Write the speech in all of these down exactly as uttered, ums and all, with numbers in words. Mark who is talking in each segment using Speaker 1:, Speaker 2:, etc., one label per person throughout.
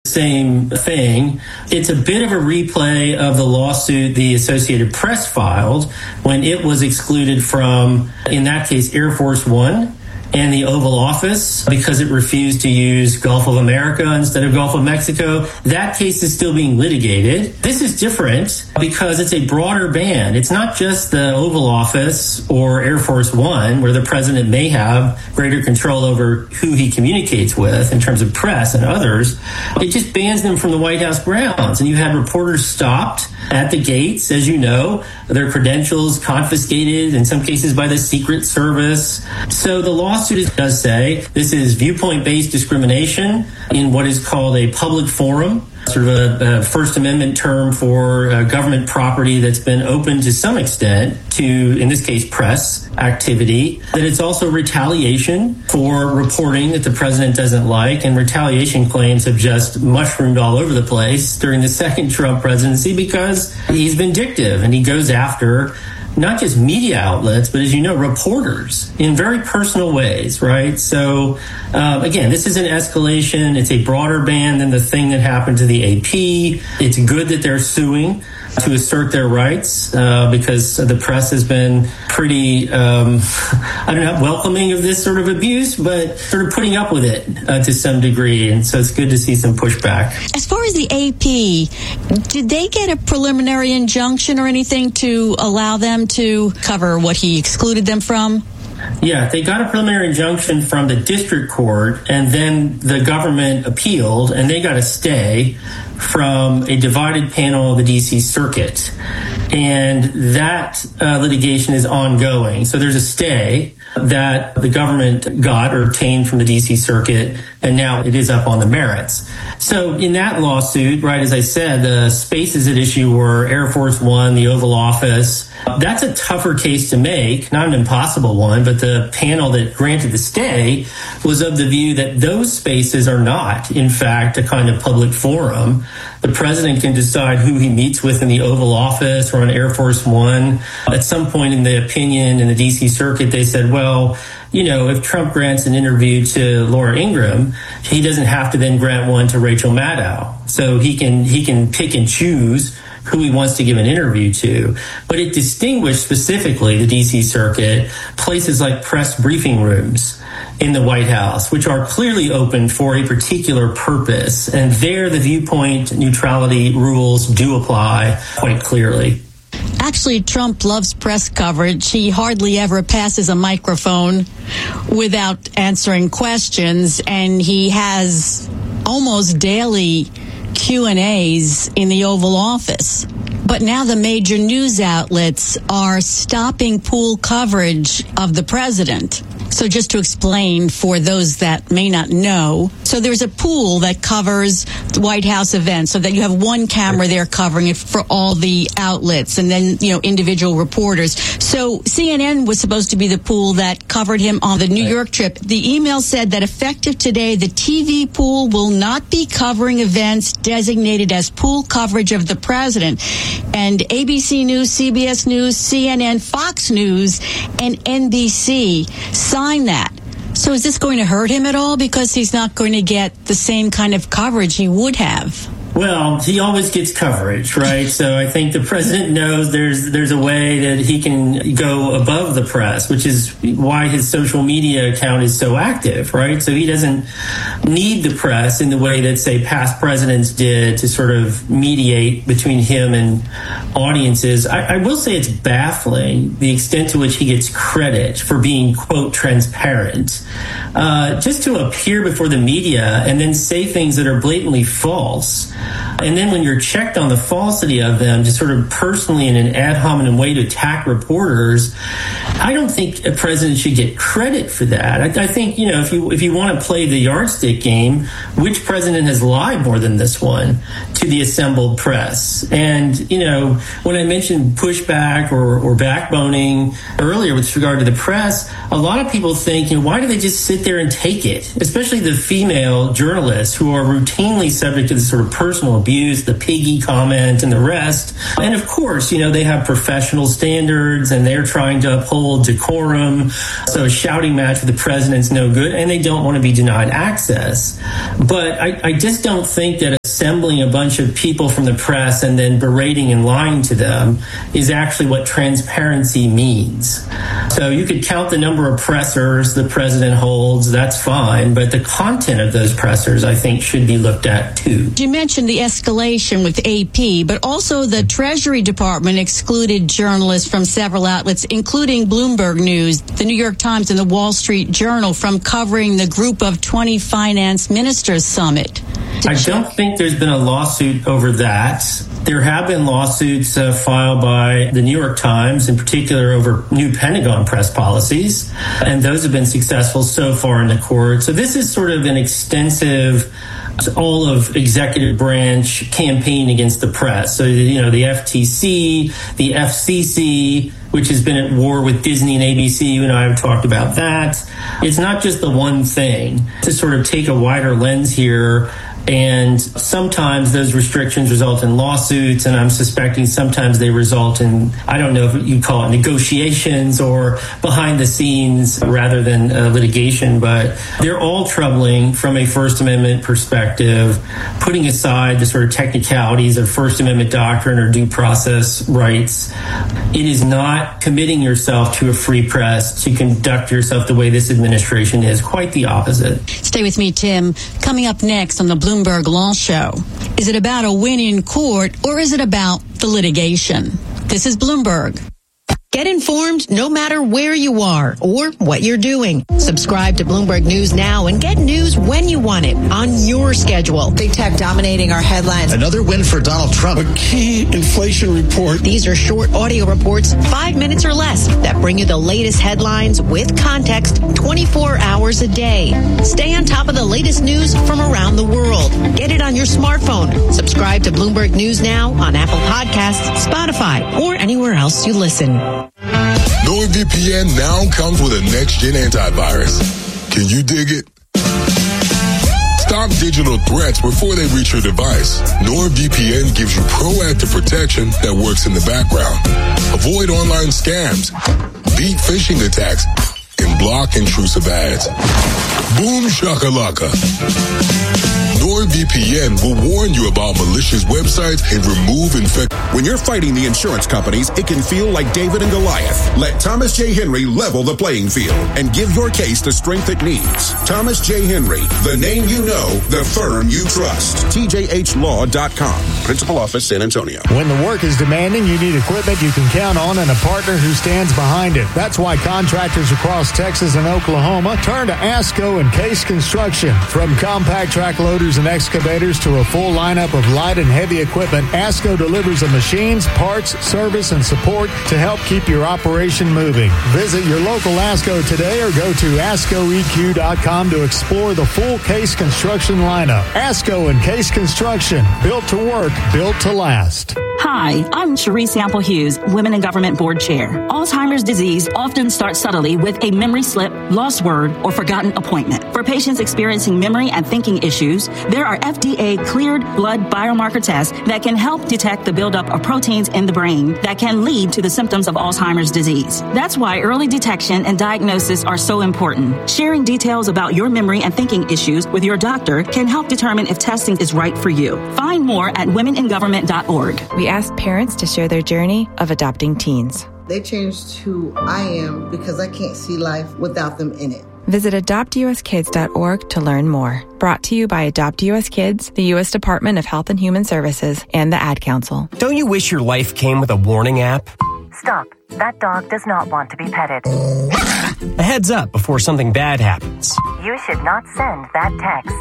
Speaker 1: same thing. It's a bit of a replay of the lawsuit the Associated Press filed when it was excluded from, in that case, Air Force One and the Oval Office because it refused to use Gulf of America instead of Gulf of Mexico. That case is still being litigated. This is different because it's a broader ban. It's not just the Oval Office or Air Force One where the president may have greater control over who he communicates with in terms of press and others. It just bans them from the White House grounds. And you had reporters stopped at the gates, as you know, their credentials confiscated, in some cases by the Secret Service. So the lawsuit does say this is viewpoint-based discrimination in what is called a public forum, sort of a, a First Amendment term for uh, government property that's been open to some extent to, in this case, press activity. That it's also retaliation for reporting that the president doesn't like, and retaliation claims have just mushroomed all over the place during the second Trump presidency because he's vindictive and he goes after not just media outlets, but as you know, reporters in very personal ways, right? So, uh, again, this is an escalation. It's a broader ban than the thing that happened to the A P. It's good that they're suing to assert their rights uh, because the press has been pretty, um, I don't know, welcoming of this sort of abuse, but sort of putting up with it uh, to some degree. And so it's good to see some pushback.
Speaker 2: As far as the A P, did they get a preliminary injunction or anything to allow them to cover what he excluded them from?
Speaker 1: Yeah, they got a preliminary injunction from the district court, and then the government appealed, and they got a stay from a divided panel of the D C Circuit. And that uh, litigation is ongoing. So there's a stay that the government got or obtained from the D C Circuit, and now it is up on the merits. So in that lawsuit, right, as I said, the spaces at issue were Air Force One, the Oval Office. That's a tougher case to make, not an impossible one, but the panel that granted the stay was of the view that those spaces are not, in fact, a kind of public forum. The president can decide who he meets with in the Oval Office or on Air Force One. At some point in the opinion in the D C Circuit, they said, well, you know, if Trump grants an interview to Laura Ingraham, he doesn't have to then grant one to Rachel Maddow. So he can he can pick and choose who he wants to give an interview to. But it distinguished specifically the D C Circuit, places like press briefing rooms in the White House, which are clearly open for a particular purpose. And there, the viewpoint neutrality rules do apply quite clearly.
Speaker 2: Actually, Trump loves press coverage. He hardly ever passes a microphone without answering questions, and he has almost daily Q and A's in the Oval Office. But now the major news outlets are stopping pool coverage of the president. So just to explain for those that may not know, so there's a pool that covers the White House events so that you have one camera there covering it for all the outlets and then, you know, individual reporters. So C N N was supposed to be the pool that covered him on the New York trip. The email said that effective today, the T V pool will not be covering events designated as pool coverage of the president. And A B C News, C B S News, C N N, Fox News, and N B C sign that. So is this going to hurt him at all because he's not going to get the same kind of coverage he would have?
Speaker 1: Well, he always gets coverage, right? So I think the president knows there's there's a way that he can go above the press, which is why his social media account is so active, right? So he doesn't need the press in the way that, say, past presidents did to sort of mediate between him and audiences. I, I will say it's baffling the extent to which he gets credit for being, quote, transparent. Uh, just to appear before the media and then say things that are blatantly false. And then when you're checked on the falsity of them, just sort of personally in an ad hominem way to attack reporters, I don't think a president should get credit for that. I, I think, you know, if you if you want to play the yardstick game, which president has lied more than this one to the assembled press? And, you know, when I mentioned pushback or, or backboning earlier with regard to the press, a lot of people think, you know, why do they just sit there and take it? Especially the female journalists who are routinely subject to this sort of personal personal abuse, the piggy comment, and the rest. And of course, you know, they have professional standards and they're trying to uphold decorum. So a shouting match with the president's no good, and they don't want to be denied access. But I, I just don't think that assembling a bunch of people from the press and then berating and lying to them is actually what transparency means. So you could count the number of pressers the president holds, that's fine, but the content of those pressers, I think, should be looked at too.
Speaker 2: You mentioned the escalation with A P, but also the Treasury Department excluded journalists from several outlets, including Bloomberg News, the New York Times, and the Wall Street Journal, from covering the Group of twenty Finance Ministers Summit.
Speaker 1: I don't think there's been a lawsuit over that. There have been lawsuits uh, filed by the New York Times, in particular over new Pentagon press policies, and those have been successful so far in the court. So this is sort of an extensive all of executive branch campaign against the press. So, you know, the F T C, the F C C, which has been at war with Disney and A B C. You and I have talked about that. It's not just the one thing. To sort of take a wider lens here, and sometimes those restrictions result in lawsuits, and I'm suspecting sometimes they result in, I don't know if you call it negotiations or behind the scenes rather than uh, litigation, but they're all troubling from a First Amendment perspective, putting aside the sort of technicalities of First Amendment doctrine or due process rights. It is not committing yourself to a free press to conduct yourself the way this administration is. Quite the opposite.
Speaker 2: Stay with me, Tim. Coming up next on the Bloomberg Law Show. Is it about a win in court, or is it about the litigation? This is Bloomberg.
Speaker 3: Get informed no matter where you are or what you're doing. Subscribe to Bloomberg News now and get news when you want it on your schedule.
Speaker 4: Big tech dominating our headlines.
Speaker 5: Another win for Donald Trump.
Speaker 6: A key inflation report.
Speaker 3: These are short audio reports, five minutes or less, that bring you the latest headlines with context twenty-four hours a day. Stay on top of the latest news from around the world. Get it on your smartphone. Subscribe to Bloomberg News now on Apple Podcasts, Spotify, or anywhere else you listen.
Speaker 7: NordVPN now comes with a next-gen antivirus. Can you dig it? Stop digital threats before they reach your device. NordVPN gives you proactive protection that works in the background. Avoid online scams, beat phishing attacks, and block intrusive ads. Boom shakalaka. NordVPN will warn you about malicious websites and remove infect.
Speaker 8: When you're fighting the insurance companies, it can feel like David and Goliath. Let Thomas J. Henry level the playing field and give your case the strength it needs. Thomas J. Henry, the name you know, the firm you trust. T J H law dot com. Principal Office, San Antonio.
Speaker 9: When the work is demanding, you need equipment you can count on and a partner who stands behind it. That's why contractors across Texas and Oklahoma turn to ASCO and Case Construction. From compact track loaders and excavators to a full lineup of light and heavy equipment, ASCO delivers the machines, parts, service, and support to help keep your operation moving. Visit your local ASCO today or go to asco e q dot com to explore the full Case Construction lineup. ASCO and Case Construction, built to work, built to last.
Speaker 10: Hi, I'm Cherie Sample Hughes, Women in Government Board Chair. Alzheimer's disease often starts subtly with a memory slip, lost word, or forgotten appointment. For patients experiencing memory and thinking issues, there are F D A-cleared blood biomarker tests that can help detect the buildup of proteins in the brain that can lead to the symptoms of Alzheimer's disease. That's why early detection and diagnosis are so important. Sharing details about your memory and thinking issues with your doctor can help determine if testing is right for you. Find more at women in government dot org.
Speaker 11: We asked parents to share their journey of adopting teens.
Speaker 12: They changed who I am because I can't see life without them in it.
Speaker 11: Visit adopt u s kids dot org to learn more. Brought to you by Adopt U S Kids, the U S Department of Health and Human Services, and the Ad Council.
Speaker 13: Don't you wish your life came with a warning app?
Speaker 14: Stop. That dog does not want to be petted.
Speaker 13: A heads up before something bad happens.
Speaker 14: You should not send that text.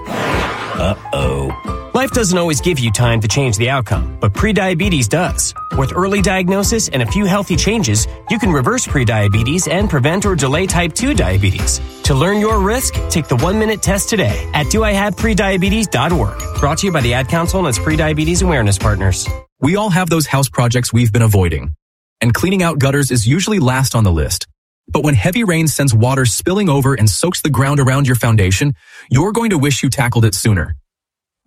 Speaker 13: Uh-oh. Life doesn't always give you time to change the outcome, but prediabetes does. With early diagnosis and a few healthy changes, you can reverse prediabetes and prevent or delay type two diabetes. To learn your risk, take the one-minute test today at do I have prediabetes dot org. Brought to you by the Ad Council and its prediabetes awareness partners.
Speaker 15: We all have those house projects we've been avoiding, and cleaning out gutters is usually last on the list. But when heavy rain sends water spilling over and soaks the ground around your foundation, you're going to wish you tackled it sooner.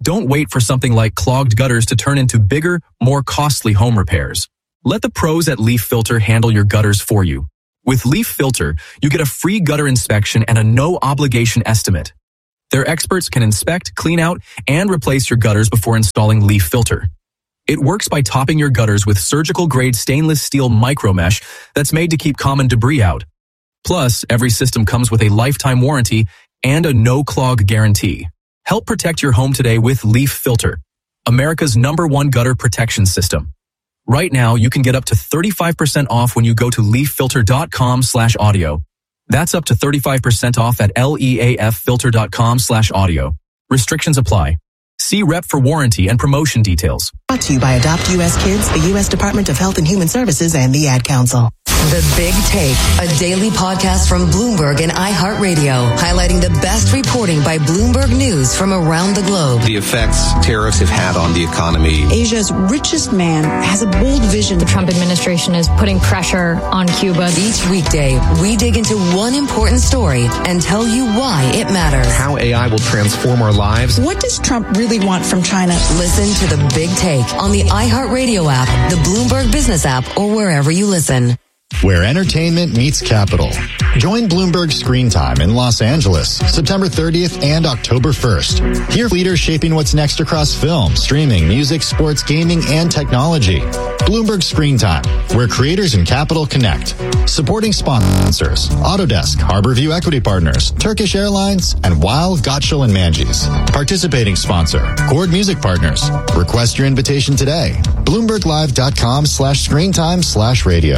Speaker 15: Don't wait for something like clogged gutters to turn into bigger, more costly home repairs. Let the pros at Leaf Filter handle your gutters for you. With Leaf Filter, you get a free gutter inspection and a no-obligation estimate. Their experts can inspect, clean out, and replace your gutters before installing Leaf Filter. It works by topping your gutters with surgical-grade stainless steel micromesh that's made to keep common debris out. Plus, every system comes with a lifetime warranty and a no-clog guarantee. Help protect your home today with Leaf Filter, America's number one gutter protection system. Right now, you can get up to thirty-five percent off when you go to leaffilter.com slash audio. That's up to thirty-five percent off at leaffilter.com slash audio. Restrictions apply. See Rep for warranty and promotion details.
Speaker 5: Brought to you by Adopt U S Kids, the U S Department of Health and Human Services, and the Ad Council.
Speaker 16: The Big Take, a daily podcast from Bloomberg and iHeartRadio, highlighting the best reporting by Bloomberg News from around the globe.
Speaker 17: The effects tariffs have had on the economy.
Speaker 18: Asia's richest man has a bold vision.
Speaker 19: The Trump administration is putting pressure on Cuba.
Speaker 16: Each weekday, we dig into one important story and tell you why it matters.
Speaker 17: How A I will transform our lives.
Speaker 18: What does Trump really want from China?
Speaker 16: Listen to The Big Take on the iHeartRadio app, the Bloomberg Business app, or wherever you listen.
Speaker 20: Where entertainment meets capital. Join Bloomberg Screen Time in Los Angeles, September thirtieth and October first. Hear leaders shaping what's next across film, streaming, music, sports, gaming, and technology. Bloomberg Screen Time, where creators and capital connect. Supporting sponsors, Autodesk, Harborview Equity Partners, Turkish Airlines, and Weil, Gottschall and Manges. Participating sponsor, Chord Music Partners. Request your invitation today. BloombergLive.com slash screentime slash radio.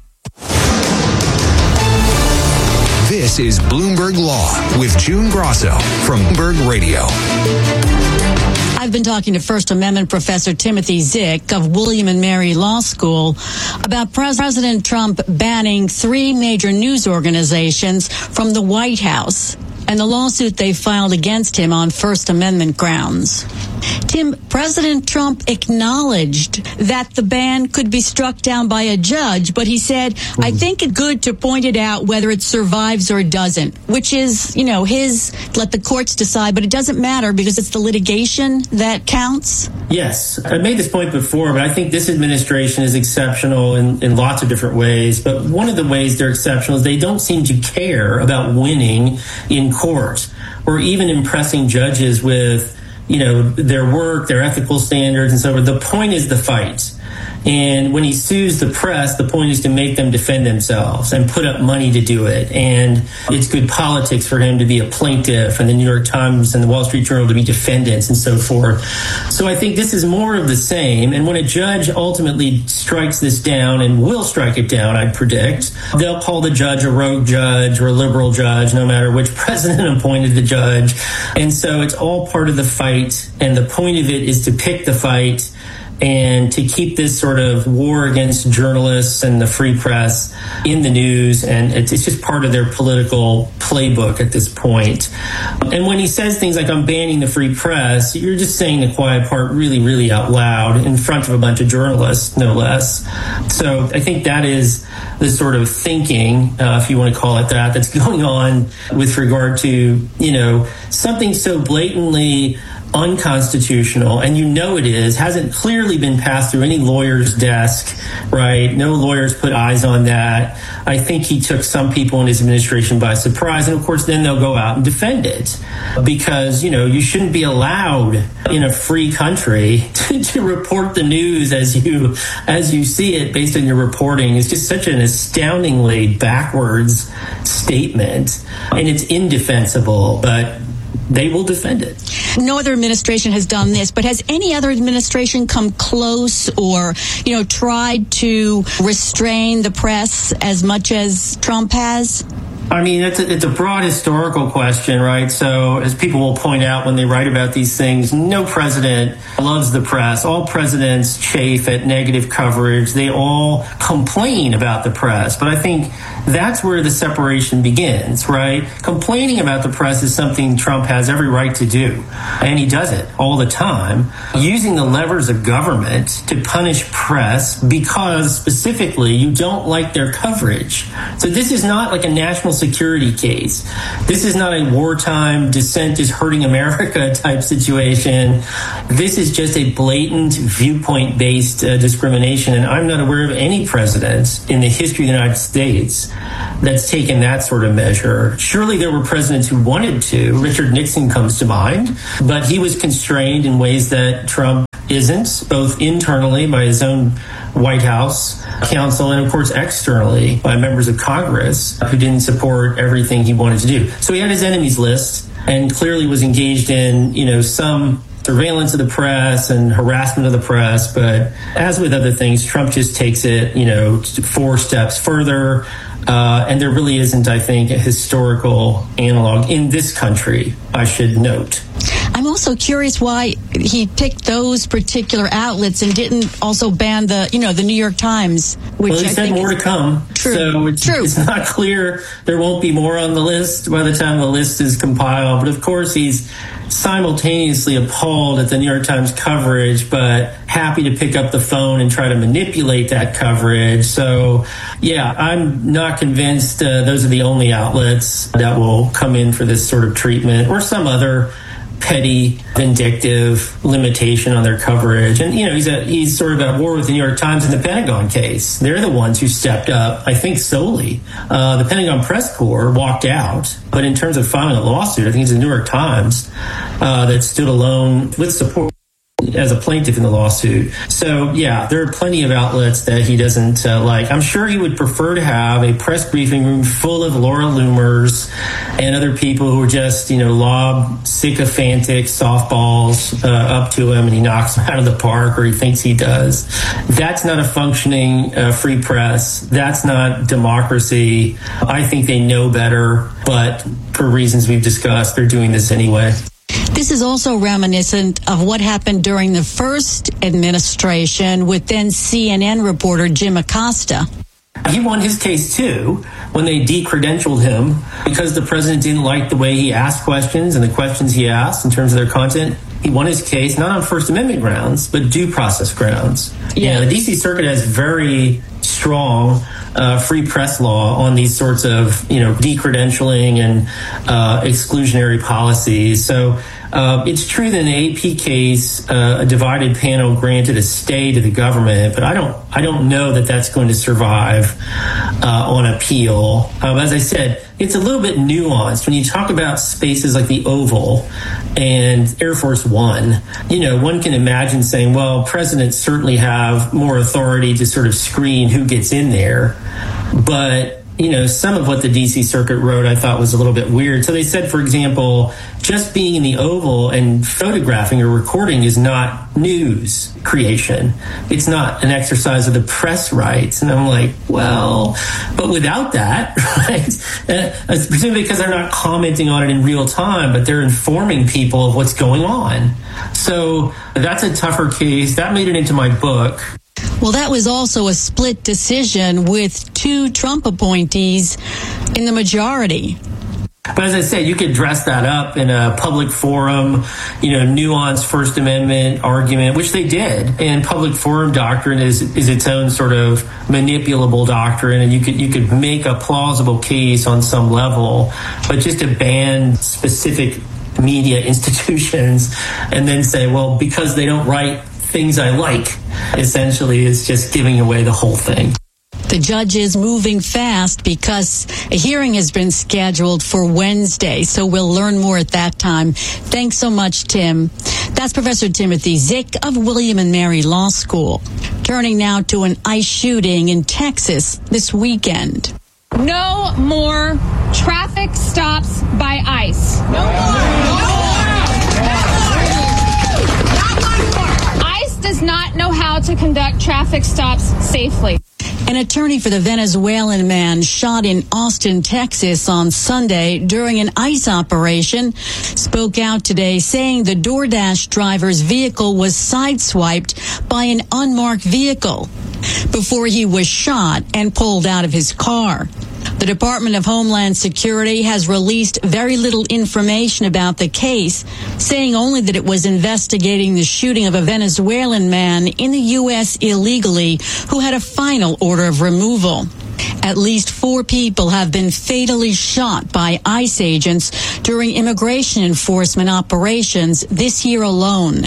Speaker 21: This is Bloomberg Law with June Grosso from Bloomberg Radio.
Speaker 2: I've been talking to First Amendment Professor Timothy Zick of William and Mary Law School about President Trump banning three major news organizations from the White House and the lawsuit they filed against him on First Amendment grounds. Tim, President Trump acknowledged that the ban could be struck down by a judge, but he said, mm-hmm. I think it's good to point it out whether it survives or doesn't, which is, you know, his, let the courts decide, but it doesn't matter because it's the litigation that counts.
Speaker 1: Yes, I made this point before, but I think this administration is exceptional in, in lots of different ways. But one of the ways they're exceptional is they don't seem to care about winning in court or even impressing judges with, you know, their work, their ethical standards, and so forth. The point is the fight. And when he sues the press, the point is to make them defend themselves and put up money to do it. And it's good politics for him to be a plaintiff and the New York Times and the Wall Street Journal to be defendants and so forth. So I think this is more of the same. And when a judge ultimately strikes this down, and will strike it down, I predict, they'll call the judge a rogue judge or a liberal judge, no matter which president appointed the judge. And so it's all part of the fight. And the point of it is to pick the fight and to keep this sort of war against journalists and the free press in the news. And it's, it's just part of their political playbook at this point. And when he says things like, I'm banning the free press, you're just saying the quiet part really, really out loud in front of a bunch of journalists, no less. So I think that is the sort of thinking, uh, if you want to call it that, that's going on with regard to, you know, something so blatantly unconstitutional, and you know it is, hasn't clearly been passed through any lawyer's desk, right? No lawyers put eyes on that. I think he took some people in his administration by surprise, and of course then they'll go out and defend it because, you know, you shouldn't be allowed in a free country to, to report the news as you as you see it based on your reporting. It's just such an astoundingly backwards statement, and it's indefensible, but they will defend it.
Speaker 2: No other administration has done this, but has any other administration come close or, you know, tried to restrain the press as much as Trump has?
Speaker 1: I mean, it's a, it's a broad historical question, right? So as people will point out when they write about these things, no president loves the press. All presidents chafe at negative coverage. They all complain about the press. But I think that's where the separation begins, right? Complaining about the press is something Trump has every right to do. And he does it all the time, using the levers of government to punish press because specifically you don't like their coverage. So this is not like a national security case. This is not a wartime dissent is hurting America type situation. This is just a blatant viewpoint-based uh, discrimination, and I'm not aware of any president in the history of the United States that's taken that sort of measure. Surely there were presidents who wanted to. Richard Nixon comes to mind, but he was constrained in ways that Trump isn't, both internally by his own White House counsel and, of course, externally by members of Congress who didn't support everything he wanted to do. So he had his enemies list and clearly was engaged in, you know, some surveillance of the press and harassment of the press. But as with other things, Trump just takes it, you know, four steps further. Uh, and there really isn't, I think, a historical analog in this country, I should note.
Speaker 2: I'm also curious why he picked those particular outlets and didn't also ban the, you know, the New York Times, which
Speaker 1: well, he
Speaker 2: I
Speaker 1: said
Speaker 2: think
Speaker 1: more
Speaker 2: is
Speaker 1: to come.
Speaker 2: True.
Speaker 1: So it's,
Speaker 2: True.
Speaker 1: it's not clear. There won't be more on the list by the time the list is compiled. But of course, he's simultaneously appalled at the New York Times coverage, but happy to pick up the phone and try to manipulate that coverage. So, yeah, I'm not convinced uh, those are the only outlets that will come in for this sort of treatment or some other petty, vindictive limitation on their coverage. And, you know, he's, at, he's sort of at war with the New York Times in the Pentagon case. They're the ones who stepped up, I think, solely. Uh, the Pentagon Press Corps walked out. But in terms of filing a lawsuit, I think it's the New York Times uh, that stood alone with support as a plaintiff in the lawsuit. So, yeah, there are plenty of outlets that he doesn't uh, like. I'm sure he would prefer to have a press briefing room full of Laura Loomers and other people who are just, you know, lob sycophantic softballs uh, up to him and he knocks them out of the park, or he thinks he does. That's not a functioning uh, free press. That's not democracy. I think they know better, but for reasons we've discussed, they're doing this anyway.
Speaker 2: This is also reminiscent of what happened during the first administration with then C N N reporter Jim Acosta.
Speaker 1: He won his case, too, when they de-credentialed him because the president didn't like the way he asked questions and the questions he asked in terms of their content. He won his case not on First Amendment grounds, but due process grounds. Yeah, you know, the D C Circuit has very strong uh, free press law on these sorts of, you know, de-credentialing and uh, exclusionary policies. So uh, it's true that in the A P case, uh, a divided panel granted a stay to the government, but I don't, I don't know that that's going to survive uh, on appeal. Um, as I said, it's a little bit nuanced when you talk about spaces like the Oval and Air Force One. You know, one can imagine saying, well, presidents certainly have more authority to sort of screen who gets in there. But, you know, some of what the D C Circuit wrote I thought was a little bit weird. So they said, for example, just being in the Oval and photographing or recording is not news creation. It's not an exercise of the press rights. And I'm like, well, but without that, right, uh, presumably because they're not commenting on it in real time, but they're informing people of what's going on. So that's a tougher case. That made it into my book.
Speaker 2: Well, that was also a split decision with two Trump appointees in the majority.
Speaker 1: But as I said, you could dress that up in a public forum, you know, nuanced First Amendment argument, which they did. And public forum doctrine is is its own sort of manipulable doctrine, and you could you could make a plausible case on some level, but just to ban specific media institutions and then say, well, because they don't write things I like, essentially is just giving away the whole thing.
Speaker 2: The judge is moving fast because a hearing has been scheduled for Wednesday, so we'll learn more at that time. Thanks so much, Tim. That's Professor Timothy Zick of William and Mary Law School. Turning now to an ICE shooting in Texas this weekend.
Speaker 4: No more traffic stops by ICE. No more. No more. ICE does not know how to conduct traffic stops safely.
Speaker 2: An attorney for the Venezuelan man shot in Austin, Texas on Sunday during an ICE operation spoke out today saying the DoorDash driver's vehicle was sideswiped by an unmarked vehicle before he was shot and pulled out of his car. The Department of Homeland Security has released very little information about the case, saying only that it was investigating the shooting of a Venezuelan man in the U S illegally who had a final order of removal. At least four people have been fatally shot by ICE agents during immigration enforcement operations this year alone.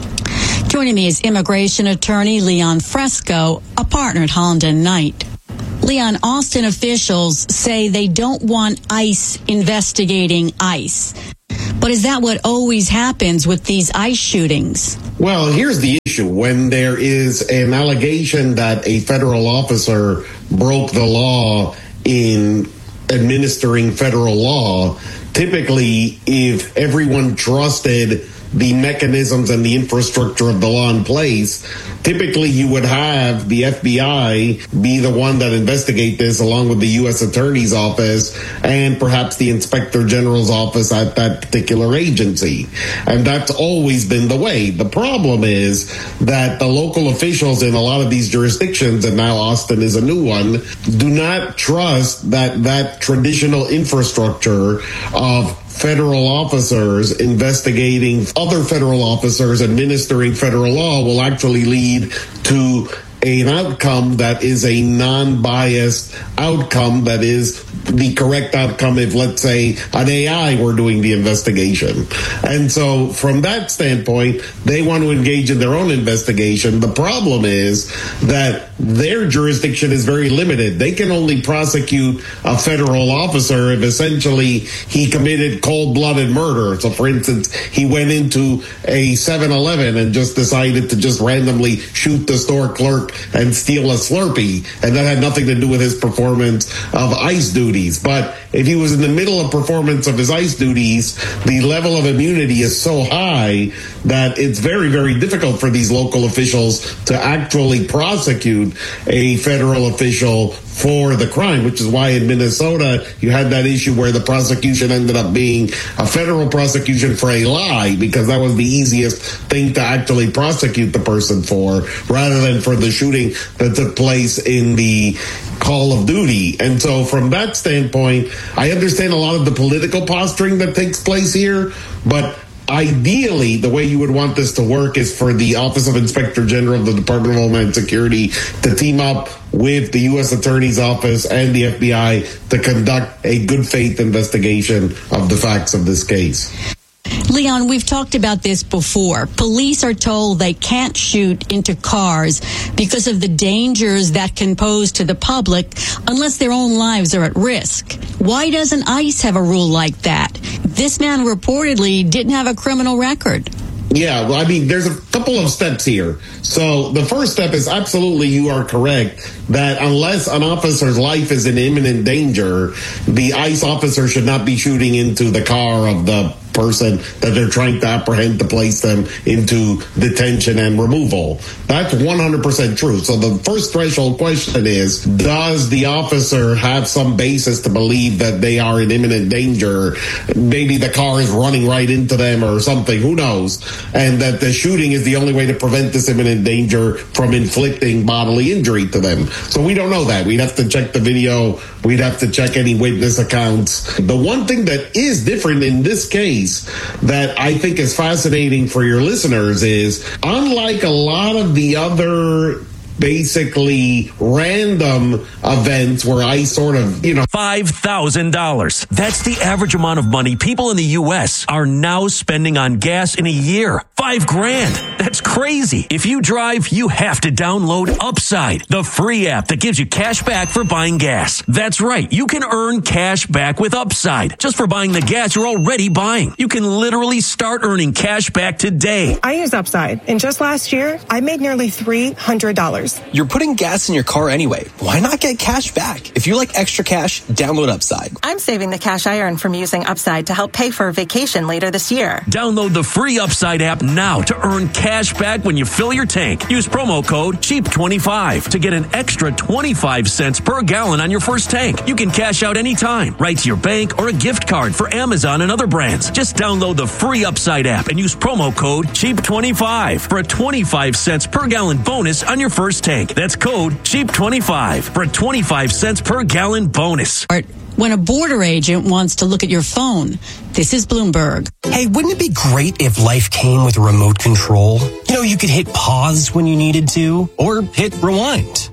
Speaker 2: Joining me is immigration attorney Leon Fresco, a partner at Holland and Knight. Leon, Austin officials say they don't want ICE investigating ICE. But is that what always happens with these ICE shootings?
Speaker 6: Well, here's the issue. When there is an allegation that a federal officer broke the law in administering federal law, typically if everyone trusted the mechanisms and the infrastructure of the law in place, typically you would have the F B I be the one that investigate this along with the U S Attorney's Office and perhaps the Inspector General's office at that particular agency. And that's always been the way. The problem is that the local officials in a lot of these jurisdictions, and now Austin is a new one, do not trust that that traditional infrastructure of federal officers investigating other federal officers administering federal law will actually lead to an outcome that is a non-biased outcome, that is the correct outcome if, let's say, an A I were doing the investigation. And so from that standpoint, they want to engage in their own investigation. The problem is that their jurisdiction is very limited. They can only prosecute a federal officer if essentially he committed cold-blooded murder. So, for instance, he went into a seven eleven and just decided to just randomly shoot the store clerk and steal a Slurpee, and that had nothing to do with his performance of ICE duties. But if he was in the middle of performance of his ICE duties, the level of immunity is so high that it's very, very difficult for these local officials to actually prosecute a federal official for the crime, which is why in Minnesota you had that issue where the prosecution ended up being a federal prosecution for a lie, because that was the easiest thing to actually prosecute the person for, rather than for the shooting that took place in the Call of Duty. And so from that standpoint, I understand a lot of the political posturing that takes place here, but ideally, the way you would want this to work is for the Office of Inspector General of the Department of Homeland Security to team up with the U S Attorney's Office and the F B I to conduct a good faith investigation of the facts of this case.
Speaker 2: Leon, we've talked about this before. Police are told they can't shoot into cars because of the dangers that can pose to the public unless their own lives are at risk. Why doesn't ICE have a rule like that? This man reportedly didn't have a criminal record.
Speaker 6: Yeah, well, I mean, there's a couple of steps here. So the first step is absolutely you are correct that unless an officer's life is in imminent danger, the ICE officer should not be shooting into the car of the person that they're trying to apprehend to place them into detention and removal. That's one hundred percent true. So the first threshold question is, does the officer have some basis to believe that they are in imminent danger? Maybe the car is running right into them or something, who knows? And that the shooting is the only way to prevent this imminent danger from inflicting bodily injury to them. So we don't know that. We'd have to check the video. We'd have to check any witness accounts. The one thing that is different in this case that I think is fascinating for your listeners is, unlike a lot of the other basically random events where I sort of, you know.
Speaker 22: five thousand dollars. That's the average amount of money people in the U S are now spending on gas in a year. Five grand. That's crazy. If you drive, you have to download Upside, the free app that gives you cash back for buying gas. That's right. You can earn cash back with Upside just for buying the gas you're already buying. You can literally start earning cash back today.
Speaker 23: I use Upside, and just last year, I made nearly three hundred dollars.
Speaker 24: You're putting gas in your car anyway. Why not get cash back? If you like extra cash, download Upside.
Speaker 25: I'm saving the cash I earn from using Upside to help pay for a vacation later this year.
Speaker 22: Download the free Upside app now to earn cash back when you fill your tank. Use promo code cheap twenty-five to get an extra twenty-five cents per gallon on your first tank. You can cash out anytime, right to your bank or a gift card for Amazon and other brands. Just download the free Upside app and use promo code cheap twenty-five for a twenty-five cents per gallon bonus on your first tank. That's code cheap twenty-five for a twenty-five cents per gallon bonus.
Speaker 2: When a border agent wants to look at your phone, this is Bloomberg.
Speaker 26: Hey, wouldn't it be great if life came with a remote control? You know, you could hit pause when you needed to, or hit rewind.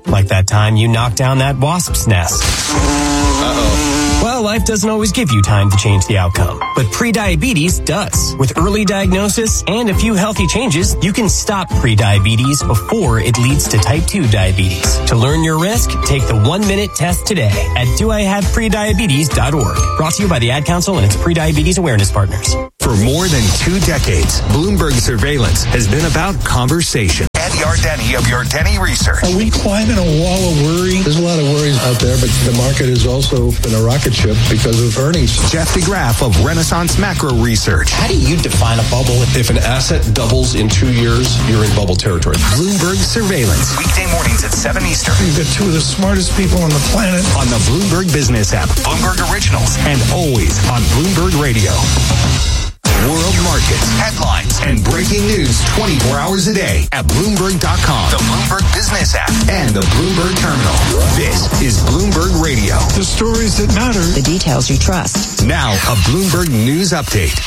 Speaker 13: Like that time you knocked down that wasp's nest. Uh-oh. Well, life doesn't always give you time to change the outcome, but prediabetes does. With early diagnosis and a few healthy changes, you can stop prediabetes before it leads to type two diabetes. To learn your risk, take the one-minute test today at do I have prediabetes dot org. Brought to you by the Ad Council and its prediabetes awareness partners.
Speaker 21: For more than two decades, Bloomberg Surveillance has been about conversation.
Speaker 3: Ed Yardeni of Yardeni Research.
Speaker 7: Are we climbing a wall of worry? There's a lot of worries out there, but the market is also in a rocket ship because of earnings.
Speaker 21: Jeff DeGraff of Renaissance Macro Research.
Speaker 24: How do you define a bubble? If an asset doubles in two years, you're in bubble territory.
Speaker 21: Bloomberg Surveillance.
Speaker 3: Weekday mornings at seven Eastern.
Speaker 7: You've got two of the smartest people on the planet.
Speaker 21: On the Bloomberg Business app.
Speaker 3: Bloomberg Originals.
Speaker 21: And always on Bloomberg Radio. World markets, headlines, and breaking news twenty-four hours a day at Bloomberg dot com,
Speaker 3: the Bloomberg Business app,
Speaker 21: and the Bloomberg Terminal. This is Bloomberg Radio.
Speaker 7: The stories that matter.
Speaker 5: The details you trust.
Speaker 21: Now, a Bloomberg News Update.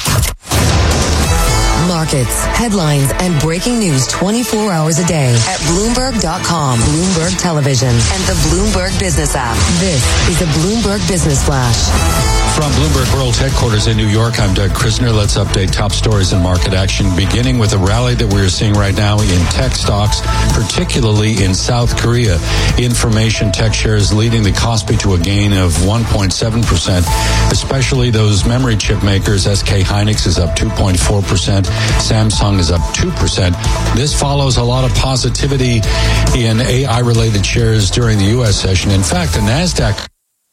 Speaker 16: Markets, headlines, and breaking news twenty-four hours a day at Bloomberg dot com, Bloomberg Television, and the Bloomberg Business app. This is the Bloomberg Business Flash.
Speaker 8: From Bloomberg World Headquarters in New York, I'm Doug Krisner. Let's update top stories in market action, beginning with a rally that we're seeing right now in tech stocks, particularly in South Korea. Information tech shares leading the Kospi to a gain of one point seven percent, especially those memory chip makers. S K Hynix is up two point four percent. Samsung is up two percent. This follows a lot of positivity in A I-related shares during the U S session. In fact, the NASDAQ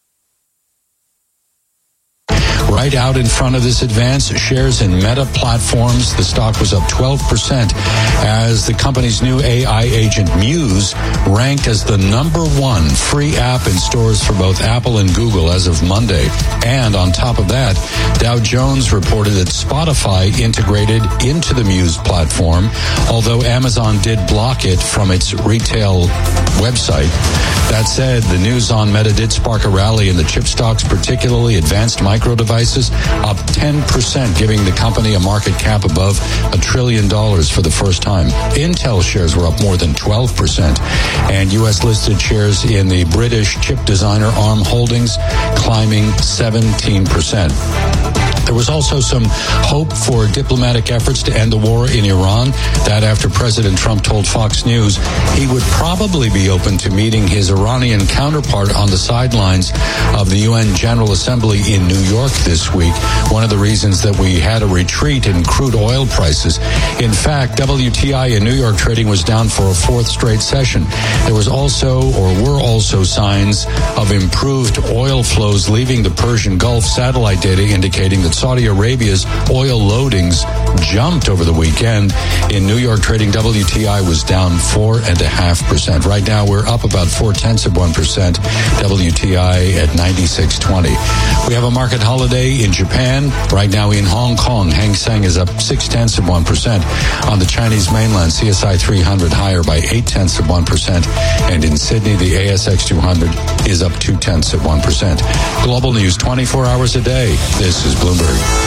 Speaker 8: right out in front of this advance, shares in Meta Platforms. The stock was up twelve percent as the company's new A I agent Muse ranked as the number one free app in stores for both Apple and Google as of Monday. And on top of that, Dow Jones reported that Spotify integrated into the Muse platform, although Amazon did block it from its retail website. That said, the news on Meta did spark a rally in the chip stocks, particularly Advanced Micro Devices, up ten percent, giving the company a market cap above a trillion dollars for the first time. Intel shares were up more than twelve percent, and U S listed shares in the British chip designer ARM Holdings climbing seventeen percent. There was also some hope for diplomatic efforts to end the war in Iran. That after President Trump told Fox News he would probably be open to meeting his Iranian counterpart on the sidelines of the U N General Assembly in New York this week. One of the reasons that we had a retreat in crude oil prices. In fact, W T I in New York trading was down for a fourth straight session. There was also, or were also, signs of improved oil flows leaving the Persian Gulf. Satellite data indicating that Saudi Arabia's oil loadings jumped over the weekend. In New York trading, W T I was down four and a half percent. Right now, we're up about four tenths of one percent. W T I at ninety-six twenty. We have a market holiday in Japan. Right now in Hong Kong, Hang Seng is up six tenths of one percent. On the Chinese mainland, C S I three hundred higher by eight tenths of one percent. And in Sydney, the A S X two hundred is up two tenths of one percent. Global news twenty-four hours a day. This is Bloomberg.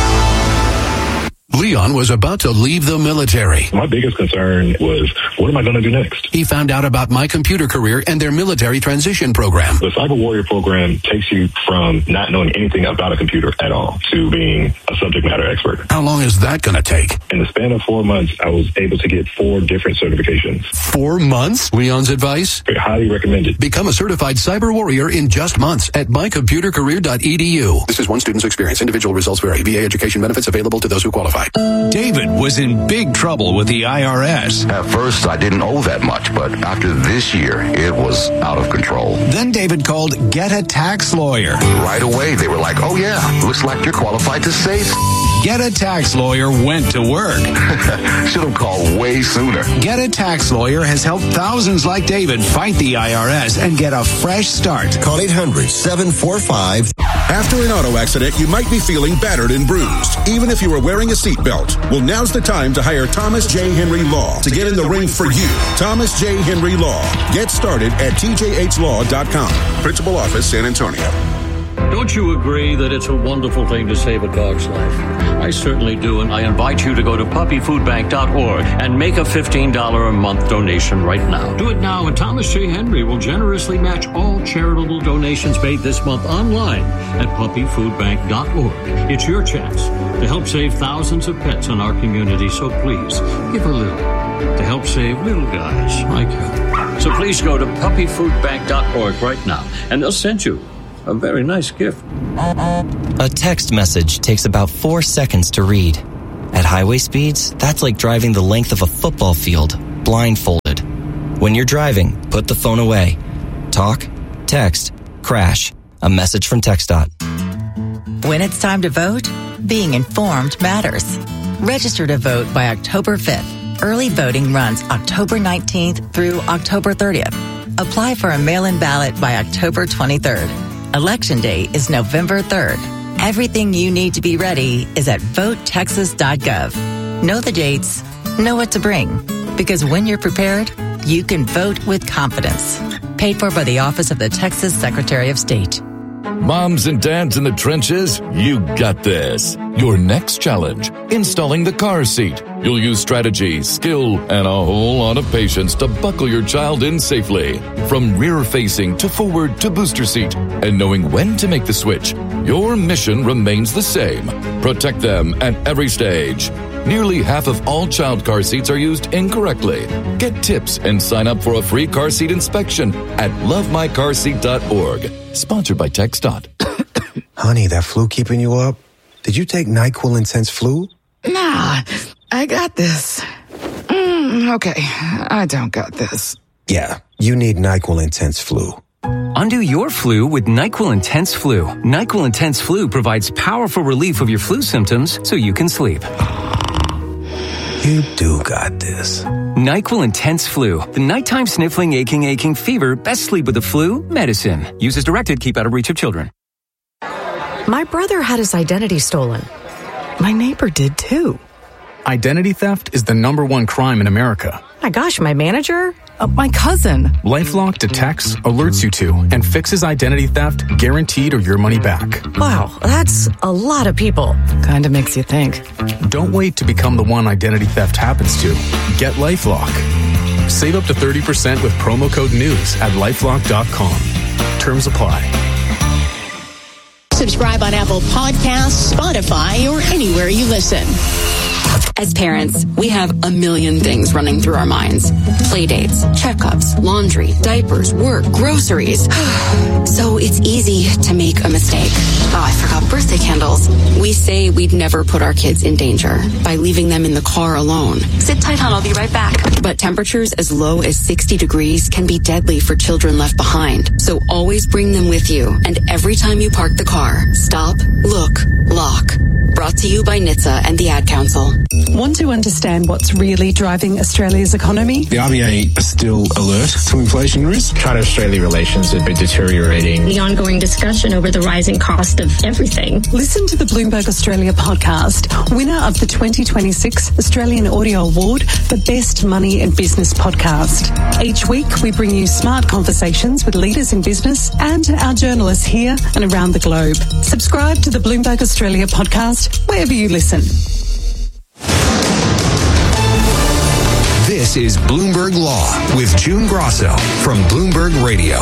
Speaker 21: Leon was about to leave the military.
Speaker 9: My biggest concern was, what am I going to do next?
Speaker 21: He found out about My Computer Career and their military transition program.
Speaker 9: The Cyber Warrior program takes you from not knowing anything about a computer at all to being a subject matter expert.
Speaker 21: How long is that going to take?
Speaker 9: In the span of four months, I was able to get four different certifications.
Speaker 21: Four months? Leon's advice?
Speaker 9: I highly recommend it.
Speaker 21: Become a certified Cyber Warrior in just months at my computer career dot e d u. This is one student's experience. Individual results vary. V A education benefits available to those who qualify. David was in big trouble with the I R S.
Speaker 10: At first, I didn't owe that much, but after this year, it was out of control.
Speaker 21: Then David called Get a Tax Lawyer.
Speaker 10: Right away, they were like, oh yeah, looks like you're qualified to save.
Speaker 21: Get a Tax Lawyer went to work.
Speaker 10: Should have called way sooner.
Speaker 21: Get a Tax Lawyer has helped thousands like David fight the I R S and get a fresh start.
Speaker 12: Call eight hundred, seven four five.
Speaker 27: After an auto accident, you might be feeling battered and bruised, even if you are wearing a seatbelt. Well, now's the time to hire Thomas J. Henry Law to get in the ring for you. Thomas J. Henry Law. Get started at t j h law dot com. Principal Office, San Antonio.
Speaker 11: Don't you agree that it's a wonderful thing to save a dog's life? I certainly do, and I invite you to go to puppy food bank dot org and make a fifteen dollars a month donation right now. Do it now, and Thomas J. Henry will generously match all charitable donations made this month online at puppy food bank dot org. It's your chance to help save thousands of pets in our community, so please give a little to help save little guys like you. So please go to puppy food bank dot org right now, and they'll send you a very nice gift.
Speaker 14: A text message takes about four seconds to read. At highway speeds, that's like driving the length of a football field, blindfolded. When you're driving, put the phone away. Talk, text, crash. A message from TxDOT.
Speaker 15: When it's time to vote, being informed matters. Register to vote by October fifth. Early voting runs October nineteenth through October thirtieth. Apply for a mail-in ballot by October twenty-third. Election day is November third. Everything you need to be ready is at vote texas dot gov. Know the dates, know what to bring, because when you're prepared, you can vote with confidence. Paid for by the Office of the Texas Secretary of State.
Speaker 17: Moms and dads in the trenches, you got this. Your next challenge, installing the car seat. You'll use strategy, skill, and a whole lot of patience to buckle your child in safely. From rear-facing to forward to booster seat. And knowing when to make the switch, your mission remains the same. Protect them at every stage. Nearly half of all child car seats are used incorrectly. Get tips and sign up for a free car seat inspection at love my car seat dot org. Sponsored by TxDOT.
Speaker 18: Honey, that flu keeping you up? Did you take NyQuil Intense Flu?
Speaker 19: Nah, I got this. Mm, okay, I don't got this.
Speaker 18: Yeah, you need NyQuil Intense Flu.
Speaker 20: Undo your flu with NyQuil Intense Flu. NyQuil Intense Flu provides powerful relief of your flu symptoms so you can sleep.
Speaker 18: You do got this.
Speaker 20: NyQuil Intense Flu. The nighttime sniffling, aching, aching fever. Best sleep with the flu medicine. Use as directed. Keep out of reach of children.
Speaker 28: My brother had his identity stolen. My neighbor did too.
Speaker 29: Identity theft is the number one crime in America.
Speaker 28: My gosh, my manager? Uh, my cousin.
Speaker 29: LifeLock detects, alerts you to, and fixes identity theft guaranteed or your money back.
Speaker 28: Wow, that's a lot of people. Kinda makes you think.
Speaker 29: Don't wait to become the one identity theft happens to. Get LifeLock. Save up to thirty percent with promo code NEWS at lifelock dot com. Terms apply.
Speaker 30: Subscribe on Apple Podcasts, Spotify, or anywhere you listen.
Speaker 31: As parents, we have a million things running through our minds. Playdates, checkups, laundry, diapers, work, groceries. So it's easy to make a mistake. Oh, I forgot birthday candles. We say we'd never put our kids in danger by leaving them in the car alone. Sit tight, hon, I'll be right back. But temperatures as low as sixty degrees can be deadly for children left behind. So always bring them with you. And every time you park the car, stop, look, lock. Brought to you by N H T S A and the Ad Council.
Speaker 32: Want to understand what's really driving Australia's economy?
Speaker 33: The R B A are still alert to inflation risk. China-Australia relations have been deteriorating.
Speaker 34: The ongoing discussion over the rising cost of everything.
Speaker 32: Listen to the Bloomberg Australia podcast, winner of the twenty twenty-six Australian Audio Award for Best Money and Business Podcast. Each week, we bring you smart conversations with leaders in business and our journalists here and around the globe. Subscribe to the Bloomberg Australia podcast wherever you listen.
Speaker 3: This is Bloomberg Law with June Grosso from Bloomberg Radio.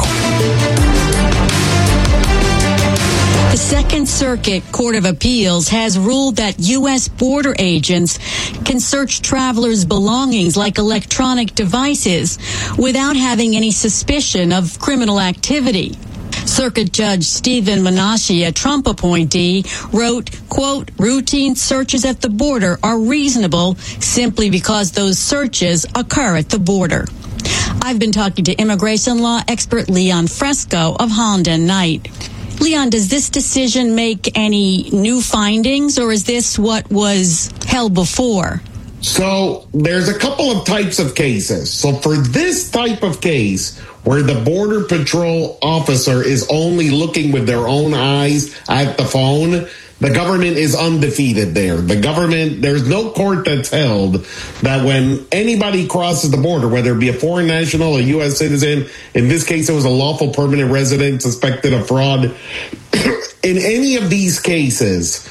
Speaker 2: The Second Circuit Court of Appeals has ruled that U S border agents can search travelers' belongings like electronic devices without having any suspicion of criminal activity. Circuit Judge Stephen Menashe, a Trump appointee, wrote, quote, routine searches at the border are reasonable simply because those searches occur at the border. I've been talking to immigration law expert Leon Fresco of Holland and Knight. Leon, does this decision make any new findings, or is this what was held before?
Speaker 6: So there's a couple of types of cases. So for this type of case, where the Border Patrol officer is only looking with their own eyes at the phone, the government is undefeated there. The government, there's no court that's held that when anybody crosses the border, whether it be a foreign national, a U S citizen, in this case it was a lawful permanent resident suspected of fraud, in any of these cases,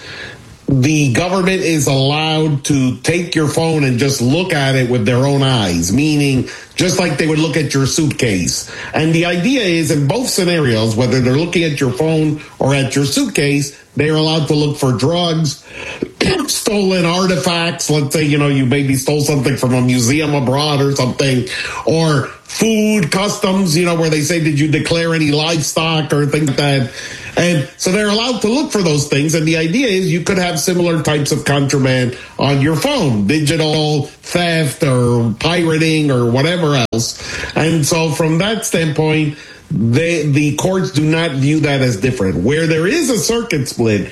Speaker 6: the government is allowed to take your phone and just look at it with their own eyes, meaning just like they would look at your suitcase. And the idea is in both scenarios, whether they're looking at your phone or at your suitcase, they're allowed to look for drugs, stolen artifacts. Let's say, you know, you maybe stole something from a museum abroad or something, or food, customs, you know, where they say, did you declare any livestock or things like that? And so they're allowed to look for those things. And the idea is you could have similar types of contraband on your phone, digital theft or pirating or whatever else. And so from that standpoint, they, the courts do not view that as different. Where there is a circuit split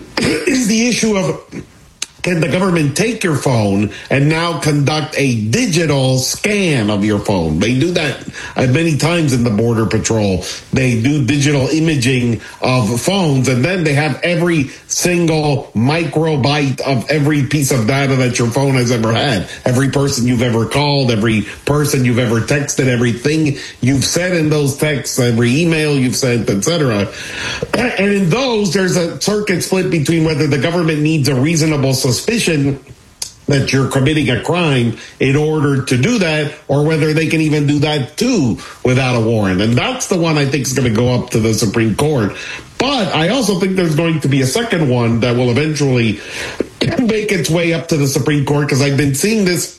Speaker 6: is the issue of, can the government take your phone and now conduct a digital scan of your phone? They do that many times in the Border Patrol. They do digital imaging of phones, and then they have every single microbyte of every piece of data that your phone has ever had. Every person you've ever called, every person you've ever texted, everything you've said in those texts, every email you've sent, et cetera. And in those, there's a circuit split between whether the government needs a reasonable suspicion that you're committing a crime in order to do that, or whether they can even do that too without a warrant. And that's the one I think is going to go up to the Supreme Court. But I also think there's going to be a second one that will eventually make its way up to the Supreme Court, because I've been seeing this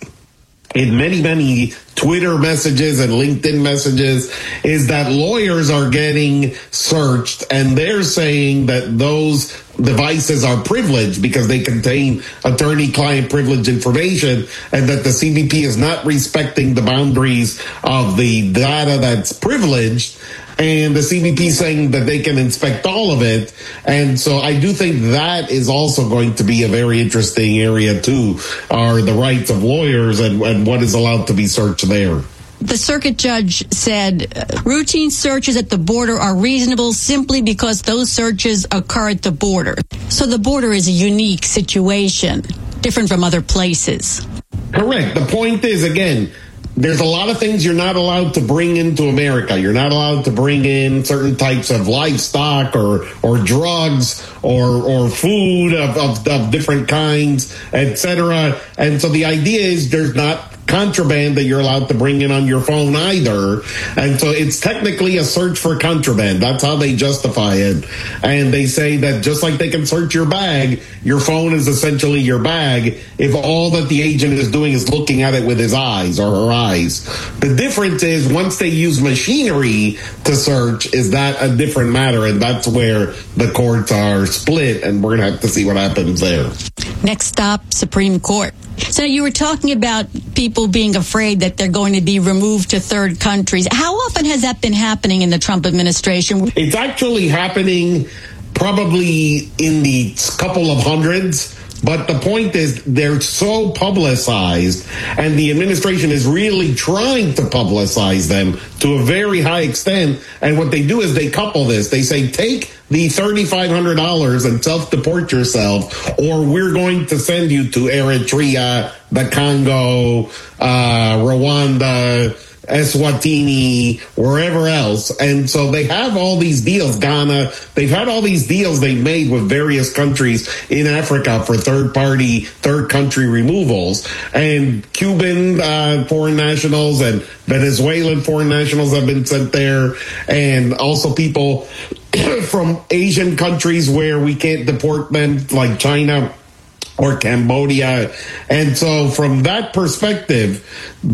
Speaker 6: in many, many Twitter messages and LinkedIn messages, is that lawyers are getting searched and they're saying that those devices are privileged because they contain attorney-client privilege information, and that the C B P is not respecting the boundaries of the data that's privileged. And the C B P saying that they can inspect all of it. And so I do think that is also going to be a very interesting area too, are the rights of lawyers and, and what is allowed to be searched there.
Speaker 2: The circuit judge said routine searches at the border are reasonable simply because those searches occur at the border. So the border is a unique situation, different from other places.
Speaker 6: Correct. The point is, again, there's a lot of things you're not allowed to bring into America. You're not allowed to bring in certain types of livestock or or drugs or or food of, of, of different kinds, et cetera. And so the idea is there's not contraband that you're allowed to bring in on your phone either. And so it's technically a search for contraband. That's how they justify it. And they say that just like they can search your bag, your phone is essentially your bag if all that the agent is doing is looking at it with his eyes or her eyes. The difference is once they use machinery to search, is that a different matter? And that's where the courts are split, and we're going to have to see what happens there.
Speaker 2: Next stop, Supreme Court. So you were talking about people being afraid that they're going to be removed to third countries. How often has that been happening in the Trump administration?
Speaker 6: It's actually happening probably in the couple of hundreds. But the point is they're so publicized, and the administration is really trying to publicize them to a very high extent. And what they do is they couple this. They say, take the three thousand five hundred dollars and self-deport yourself, or we're going to send you to Eritrea, the Congo, uh, Rwanda, Eswatini, wherever else. And so they have all these deals, Ghana, they've had all these deals they've made with various countries in Africa for third party, third country removals. And Cuban uh, foreign nationals and Venezuelan foreign nationals have been sent there. And also people from Asian countries where we can't deport them, like China or Cambodia. And so from that perspective,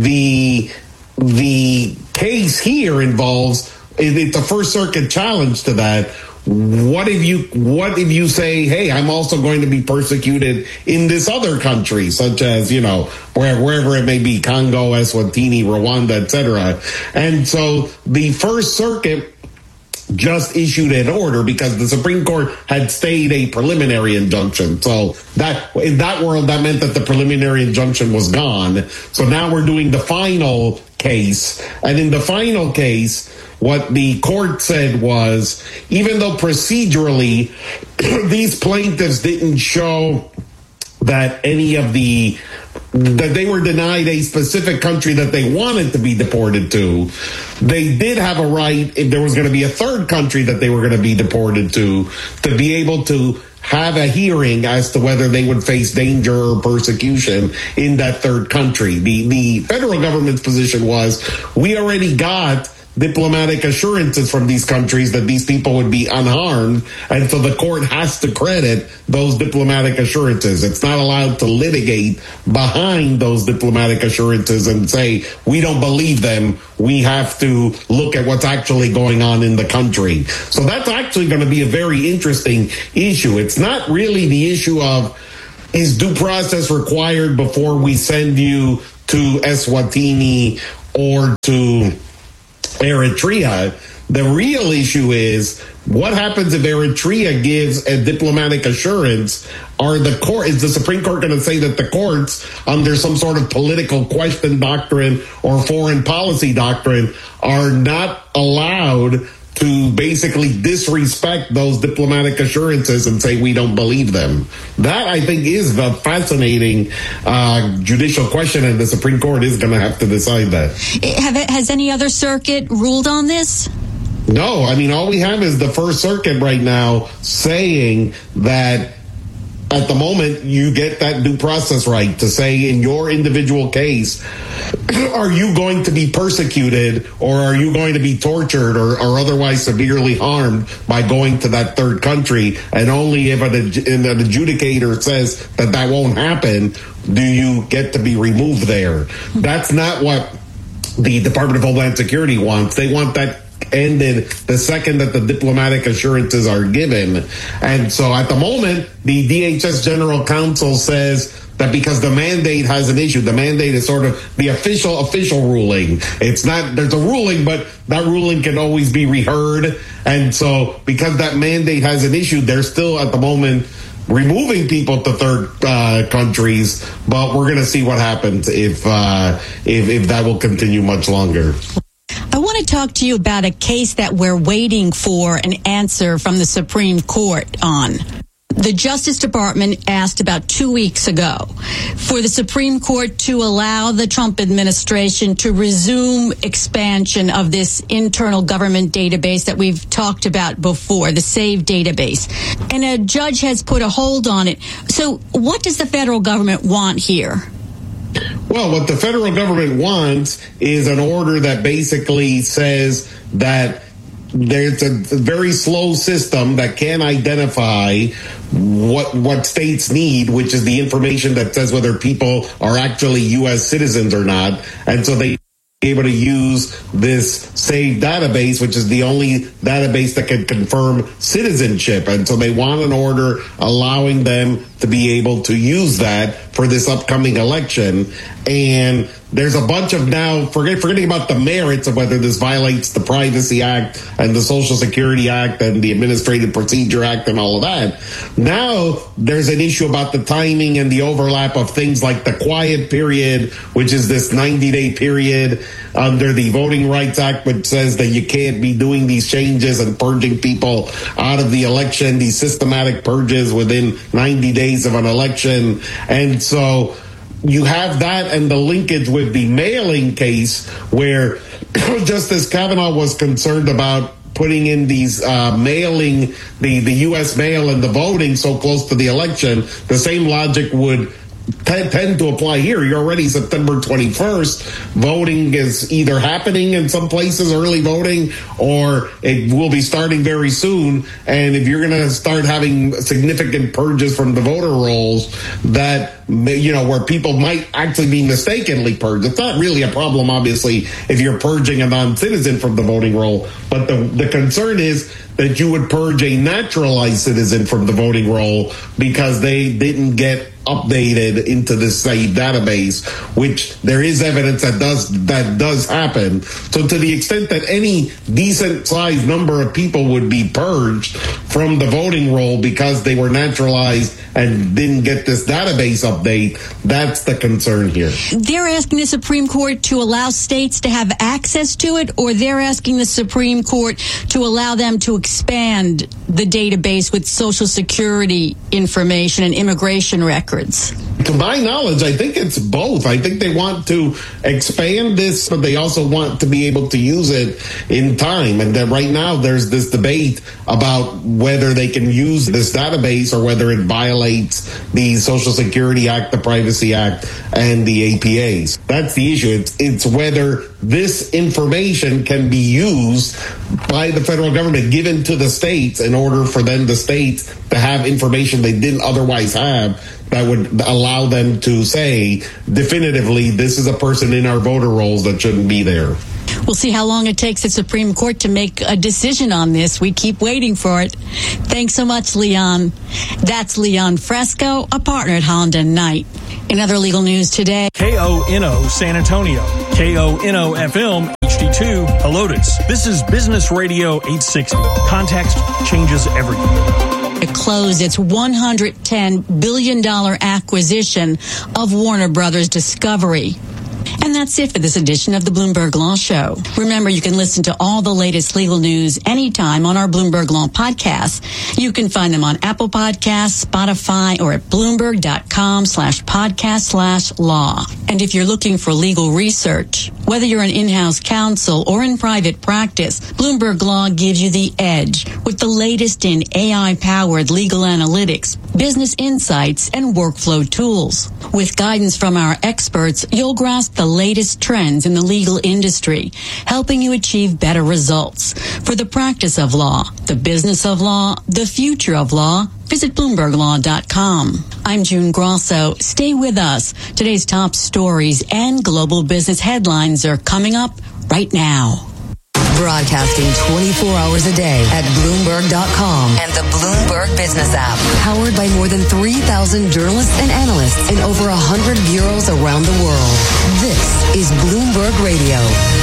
Speaker 6: the The case here involves, it's a First Circuit challenge to that. What if you, what if you say, hey, I'm also going to be persecuted in this other country, such as, you know, where, wherever it may be, Congo, Eswatini, Rwanda, et cetera. And so the First Circuit just issued an order because the Supreme Court had stayed a preliminary injunction. So that in that world, that meant that the preliminary injunction was gone. So now we're doing the final case. And in the final case, what the court said was, even though procedurally these plaintiffs didn't show that any of the that they were denied a specific country that they wanted to be deported to. They did have a right, if there was going to be a third country that they were going to be deported to, to be able to have a hearing as to whether they would face danger or persecution in that third country. The, the federal government's position was, we already got diplomatic assurances from these countries that these people would be unharmed, and so the court has to credit those diplomatic assurances. It's not allowed to litigate behind those diplomatic assurances and say, we don't believe them. We have to look at what's actually going on in the country. So that's actually going to be a very interesting issue. It's not really the issue of, is due process required before we send you to Eswatini or to Eritrea? The real issue is, what happens if Eritrea gives a diplomatic assurance? Are the court, is the Supreme Court going to say that the courts, under some sort of political question doctrine or foreign policy doctrine, are not allowed to basically disrespect those diplomatic assurances and say we don't believe them? That, I think, is the fascinating uh, judicial question, and the Supreme Court is going to have to decide that.
Speaker 2: Have, has any other circuit ruled on this?
Speaker 6: No, I mean, all we have is the First Circuit right now saying that at the moment you get that due process right to say, in your individual case, are you going to be persecuted or are you going to be tortured or, or otherwise severely harmed by going to that third country? And only if an, an adjudicator says that that won't happen do you get to be removed there. That's not what the Department of Homeland Security wants. They want that ended the second that the diplomatic assurances are given. And so at the moment, the D H S General Counsel says that because the mandate has an issue, the mandate is sort of the official, official ruling. It's not, there's a ruling, but that ruling can always be reheard. And so because that mandate has an issue, they're still at the moment removing people to third uh, countries, but we're going to see what happens if, uh, if if that will continue much longer.
Speaker 2: I want to talk to you about a case that we're waiting for an answer from the Supreme Court on. The Justice Department asked about two weeks ago for the Supreme Court to allow the Trump administration to resume expansion of this internal government database that we've talked about before, the SAVE database. And a judge has put a hold on it. So what does the federal government want here?
Speaker 6: Well, what the federal government wants is an order that basically says that there's a very slow system that can identify what what states need, which is the information that says whether people are actually U S citizens or not. And so they able to use this SAVE database, which is the only database that can confirm citizenship. And so they want an order allowing them to be able to use that for this upcoming election. And there's a bunch of now, forget, forgetting about the merits of whether this violates the Privacy Act and the Social Security Act and the Administrative Procedure Act and all of that. Now there's an issue about the timing and the overlap of things like the quiet period, which is this ninety-day period under the Voting Rights Act, which says that you can't be doing these changes and purging people out of the election, these systematic purges within ninety days of an election. And so you have that and the linkage with the mailing case where Justice Kavanaugh was concerned about putting in these uh, mailing, the, the U S mail and the voting so close to the election. The same logic would t- tend to apply here. You're already September twenty-first. Voting is either happening in some places, early voting, or it will be starting very soon. And if you're going to start having significant purges from the voter rolls that, you know, where people might actually be mistakenly purged, it's not really a problem, obviously, if you're purging a non-citizen from the voting roll. But the, the concern is that you would purge a naturalized citizen from the voting roll because they didn't get updated into this saved database, which there is evidence that does that does happen. So to the extent that any decent sized number of people would be purged from the voting roll because they were naturalized and didn't get this database update, that's the concern here.
Speaker 2: They're asking the Supreme Court to allow states to have access to it, or they're asking the Supreme Court to allow them to expand the database with Social Security information and immigration records?
Speaker 6: To my knowledge, I think it's both. I think they want to expand this, but they also want to be able to use it in time. And that right now there's this debate about whether they can use this database or whether it violates the Social Security Act, the Privacy Act, and the A P As. That's the issue. It's, it's whether this information can be used by the federal government, given to the states, in order for then the states to have information they didn't otherwise have, that would allow them to say definitively, this is a person in our voter rolls that shouldn't be there.
Speaker 2: We'll see how long it takes the Supreme Court to make a decision on this. We keep waiting for it. Thanks so much, Leon. That's Leon Fresco, a partner at Holland and Knight. In other legal news today,
Speaker 1: K O N O San Antonio, K O N O F M H D two Helotes. This is Business Radio eight sixty. Context changes everything.
Speaker 2: It closed its one hundred ten billion dollars acquisition of Warner Brothers Discovery. And that's it for this edition of the Bloomberg Law Show. Remember, you can listen to all the latest legal news anytime on our Bloomberg Law podcasts. You can find them on Apple Podcasts, Spotify, or at Bloomberg.com slash podcast slash law. And if you're looking for legal research, whether you're an in-house counsel or in private practice, Bloomberg Law gives you the edge with the latest in A I-powered legal analytics, business insights, and workflow tools. With guidance from our experts, you'll grasp the latest trends in the legal industry, helping you achieve better results. For the practice of law, the business of law, the future of law, visit Bloomberg Law dot com. I'm June Grosso. Stay with us. Today's top stories and global business headlines are coming up right now.
Speaker 4: Broadcasting twenty-four hours a day at Bloomberg dot com and the Bloomberg Business app. Powered by more than three thousand journalists and analysts in over one hundred bureaus around the world. This is Bloomberg Radio.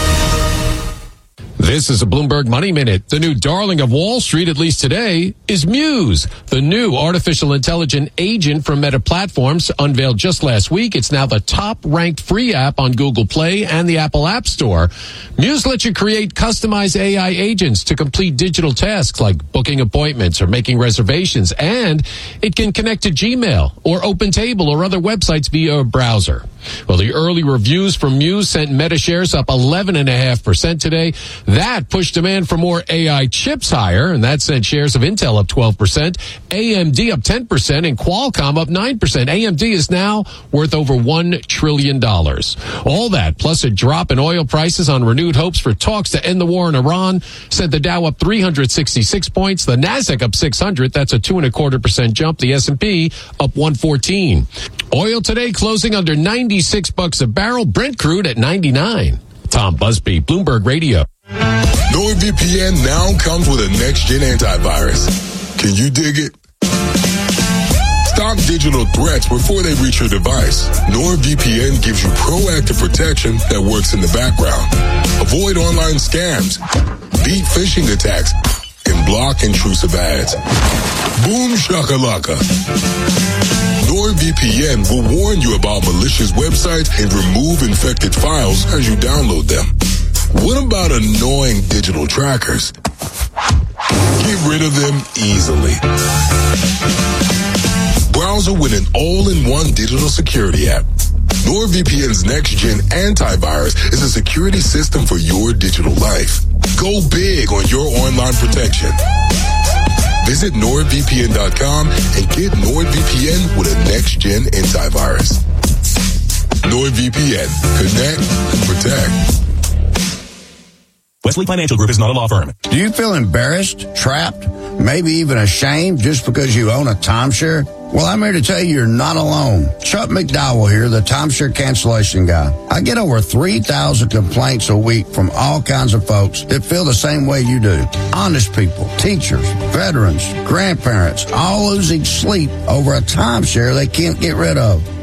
Speaker 5: This is a Bloomberg Money Minute. The new darling of Wall Street, at least today, is Muse, the new artificial intelligence agent from Meta Platforms, unveiled just last week. It's now the top-ranked free app on Google Play and the Apple App Store. Muse lets you create customized A I agents to complete digital tasks like booking appointments or making reservations, and it can connect to Gmail or OpenTable or other websites via a browser. Well, the early reviews from Muse sent Meta shares up eleven point five percent today. That pushed demand for more A I chips higher, and that sent shares of Intel up twelve percent, A M D up ten percent, and Qualcomm up nine percent. A M D is now worth over one trillion dollars. All that, plus a drop in oil prices on renewed hopes for talks to end the war in Iran, sent the Dow up three hundred sixty-six points, the Nasdaq up six hundred, that's a two and a quarter percent jump, the S and P up one fourteen. Oil today closing under ninety-six bucks a barrel, Brent crude at ninety-nine. Tom Busby, Bloomberg Radio.
Speaker 7: NordVPN now comes with a next-gen antivirus. Can you dig it? Stop digital threats before they reach your device. NordVPN gives you proactive protection that works in the background. Avoid online scams, beat phishing attacks, and block intrusive ads. Boom shakalaka. NordVPN will warn you about malicious websites and remove infected files as you download them. What about annoying digital trackers? Get rid of them easily. Browser with an all-in-one digital security app. NordVPN's next-gen antivirus is a security system for your digital life. Go big on your online protection. Visit Nord V P N dot com and get NordVPN with a next-gen antivirus. NordVPN. Connect and protect.
Speaker 8: Wesley Financial Group is not a law firm.
Speaker 9: Do you feel embarrassed, trapped, maybe even ashamed just because you own a timeshare? Well, I'm here to tell you you're not alone. Chuck McDowell here, the timeshare cancellation guy. I get over three thousand complaints a week from all kinds of folks that feel the same way you do. Honest people, teachers, veterans, grandparents, all losing sleep over a timeshare they can't get rid of.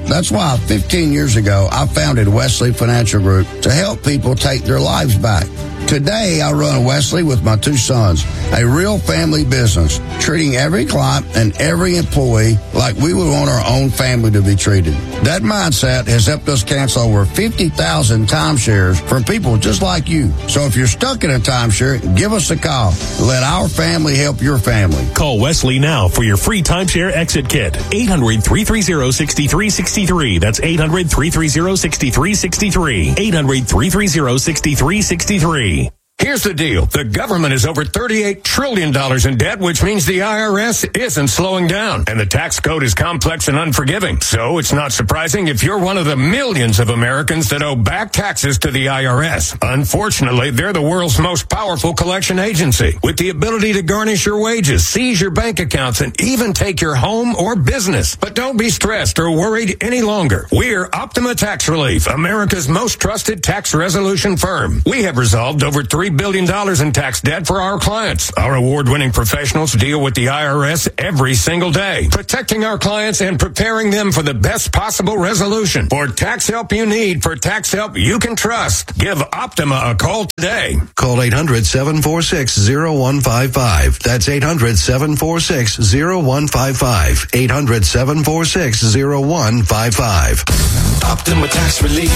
Speaker 9: That's why fifteen years ago, I founded Wesley Financial Group to help people take their lives back. Today, I run Wesley with my two sons, a real family business, treating every client and every employee like we would want our own family to be treated. That mindset has helped us cancel over fifty thousand timeshares from people just like you. So if you're stuck in a timeshare, give us a call. Let our family help your family.
Speaker 1: Call Wesley now for your free timeshare exit kit. eight hundred, three three zero, six three six three. That's eight hundred, three three zero, six three six three. eight hundred, three three zero, six three six three.
Speaker 8: Here's the deal. The government is over thirty-eight trillion dollars in debt, which means the I R S isn't slowing down. And the tax code is complex and unforgiving. So it's not surprising if you're one of the millions of Americans that owe back taxes to the I R S. Unfortunately, they're the world's most powerful collection agency, with the ability to garnish your wages, seize your bank accounts, and even take your home or business. But don't be stressed or worried any longer. We're Optima Tax Relief, America's most trusted tax resolution firm. We have resolved over three billion dollars in tax debt for our clients. Our award-winning professionals deal with the I R S every single day, protecting our clients and preparing them for the best possible resolution. For tax help you need, for tax help you can trust, give Optima a call today.
Speaker 10: Call eight hundred, seven four six, zero one five five. That's eight hundred, seven four six, zero one five five. eight hundred, seven four six, zero one five five.
Speaker 3: Optima Tax Relief.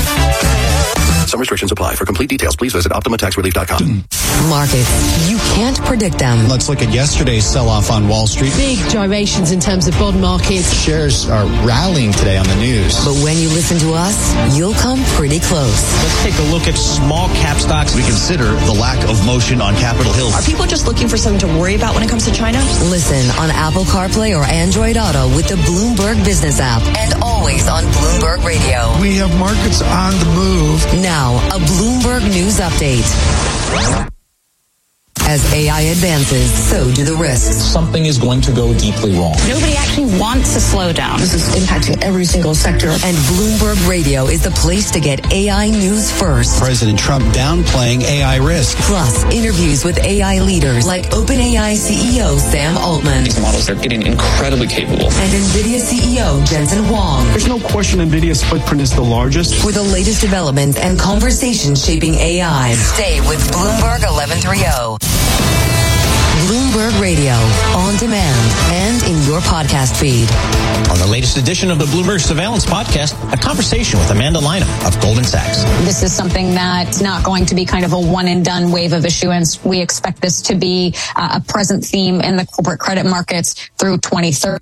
Speaker 10: Some restrictions apply. For complete details, please visit optima tax relief dot com.
Speaker 4: Markets, you can't predict them.
Speaker 11: Let's look at yesterday's sell-off on Wall Street.
Speaker 12: Big gyrations in terms of bond markets.
Speaker 11: Shares are rallying today on the news.
Speaker 4: But when you listen to us, you'll come pretty close.
Speaker 11: Let's take a look at small cap stocks. We consider the lack of motion on Capitol Hill.
Speaker 13: Are people just looking for something to worry about when it comes to China?
Speaker 4: Listen on Apple CarPlay or Android Auto with the Bloomberg Business app, and always on Bloomberg Radio.
Speaker 14: We have markets on the move.
Speaker 4: Now, a Bloomberg News Update. As A I advances, so do the risks.
Speaker 11: Something is going to go deeply wrong.
Speaker 13: Nobody actually wants to slow down. This is impacting every single sector.
Speaker 4: And Bloomberg Radio is the place to get A I news first.
Speaker 11: President Trump downplaying A I risk.
Speaker 4: Plus, interviews with A I leaders like OpenAI C E O Sam Altman.
Speaker 16: These models are getting incredibly capable.
Speaker 4: And NVIDIA C E O Jensen Huang.
Speaker 21: There's no question NVIDIA's footprint is the largest.
Speaker 4: For the latest developments and conversations shaping A I, stay with Bloomberg eleven thirty. Bloomberg Radio, on demand and in your podcast feed.
Speaker 11: On the latest edition of the Bloomberg Surveillance Podcast, a conversation with Amanda Lynham of Goldman Sachs.
Speaker 22: This is something that's not going to be kind of a one-and-done wave of issuance. We expect this to be uh, a present theme in the corporate credit markets through twenty thirty.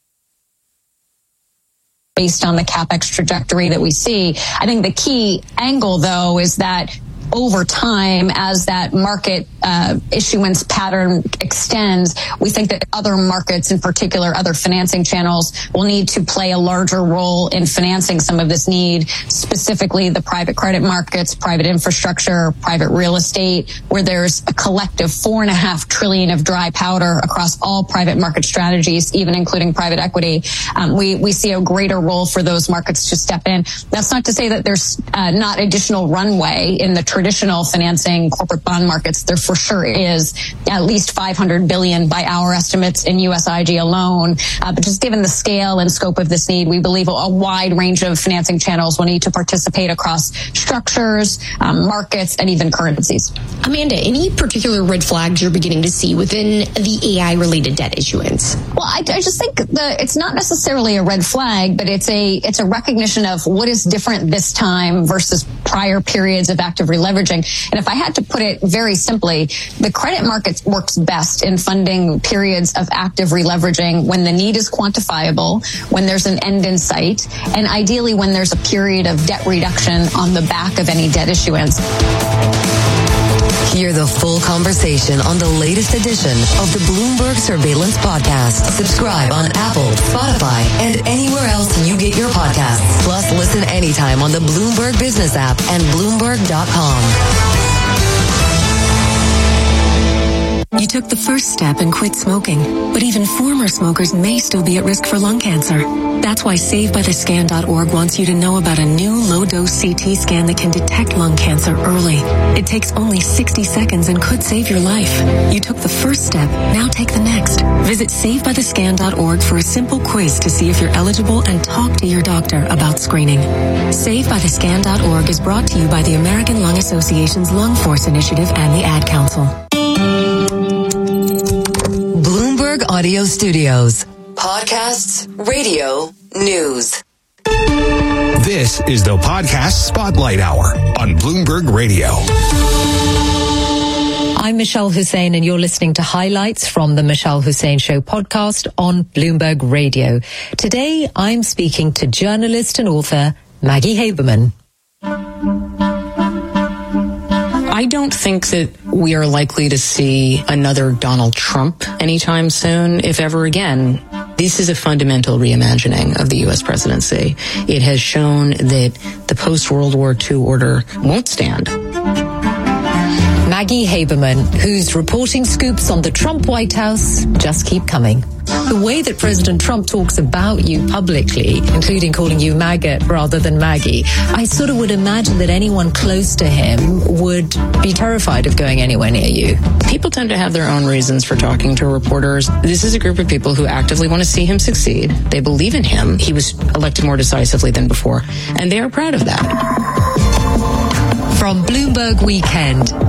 Speaker 22: Based on the CapEx trajectory that we see. I think the key angle, though, is that over time, as that market uh, issuance pattern extends, we think that other markets, in particular other financing channels, will need to play a larger role in financing some of this need, specifically the private credit markets, private infrastructure, private real estate, where there's a collective four and a half trillion of dry powder across all private market strategies, even including private equity. Um, we, we see a greater role for those markets to step in. That's not to say that there's uh, not additional runway in the traditional financing corporate bond markets. There for sure is at least five hundred billion by our estimates in U S I G alone. Uh, but just given the scale and scope of this need, we believe a, a wide range of financing channels will need to participate across structures, um, markets, and even currencies.
Speaker 13: Amanda, any particular red flags you're beginning to see within the A I-related debt issuance?
Speaker 22: Well, I, I just think the, it's not necessarily a red flag, but it's a it's a recognition of what is different this time versus prior periods of active releveraging. And if I had to put it very simply, the credit market works best in funding periods of active releveraging when the need is quantifiable, when there's an end in sight, and ideally when there's a period of debt reduction on the back of any debt issuance.
Speaker 4: Hear the full conversation on the latest edition of the Bloomberg Surveillance Podcast. Subscribe on Apple, Spotify, and anywhere else you get your podcasts. Plus, listen anytime on the Bloomberg Business app and Bloomberg dot com.
Speaker 15: You took the first step and quit smoking, but even former smokers may still be at risk for lung cancer. That's why save by the scan dot org wants you to know about a new low-dose C T scan that can detect lung cancer early. It takes only sixty seconds and could save your life. You took the first step, now take the next. Visit save by the scan dot org for a simple quiz to see if you're eligible and talk to your doctor about screening. save by the scan dot org is brought to you by the American Lung Association's Lung Force Initiative and the Ad Council.
Speaker 4: Bloomberg Audio Studios. Podcasts, radio, news.
Speaker 3: This is the Podcast Spotlight Hour on Bloomberg Radio.
Speaker 17: I'm Michelle Hussein, and you're listening to highlights from the Michelle Hussein Show podcast on Bloomberg Radio. Today, I'm speaking to journalist and author Maggie Haberman.
Speaker 18: I don't think that we are likely to see another Donald Trump anytime soon, if ever again. This is a fundamental reimagining of the U S presidency. It has shown that the post-World War Two order won't stand.
Speaker 17: Maggie Haberman, whose reporting scoops on the Trump White House just keep coming. The way that President Trump talks about you publicly, including calling you maggot rather than Maggie, I sort of would imagine that anyone close to him would be terrified of going anywhere near you.
Speaker 18: People tend to have their own reasons for talking to reporters. This is a group of people who actively want to see him succeed. They believe in him. He was elected more decisively than before, and they are proud of that.
Speaker 17: From Bloomberg Weekend,